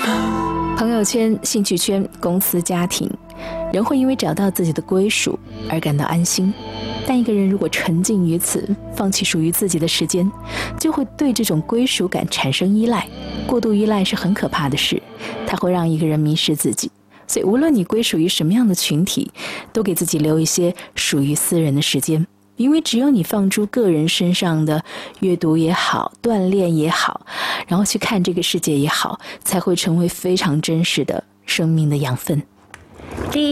朋友圈、兴趣圈、公司、家庭，人会因为找到自己的归属而感到安心。但一个人如果沉浸于此，放弃属于自己的时间，就会对这种归属感产生依赖。过度依赖是很可怕的事，它会让一个人迷失自己。所以无论你归属于什么样的群体，都给自己留一些属于私人的时间。因为只有你放出个人身上的阅读也好，锻炼也好，然后去看这个世界也好，才会成为非常真实的生命的养分。